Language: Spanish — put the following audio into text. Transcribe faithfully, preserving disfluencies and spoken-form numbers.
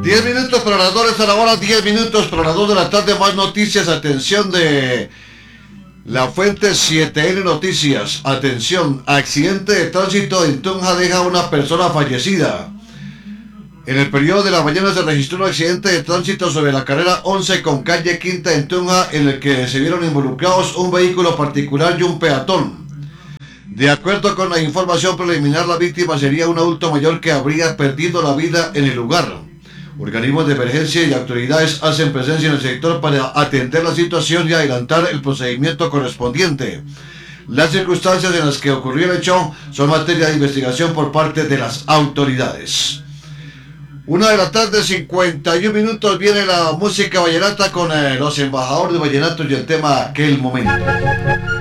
diez minutos para las dos de la hora, diez minutos para las dos de la tarde. Más noticias, atención de la fuente siete ene Noticias. Atención, accidente de tránsito en Tunja deja a una persona fallecida. En el periodo de la mañana se registró un accidente de tránsito sobre la carrera once con calle Quinta en Tunja, en el que se vieron involucrados un vehículo particular y un peatón. De acuerdo con la información preliminar, la víctima sería un adulto mayor que habría perdido la vida en el lugar. Organismos de emergencia y autoridades hacen presencia en el sector para atender la situación y adelantar el procedimiento correspondiente. Las circunstancias en las que ocurrió el hecho son materia de investigación por parte de las autoridades. Una de la tarde, cincuenta y un minutos, viene la música vallenata con eh, los embajadores de vallenato y el tema Aquel Momento.